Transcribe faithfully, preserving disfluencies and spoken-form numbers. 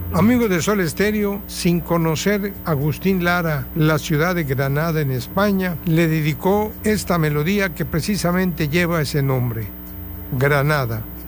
Amigos de Sol Estéreo, sin conocer a Agustín Lara, la ciudad de Granada en España, le dedicó esta melodía que precisamente lleva ese nombre, Granada.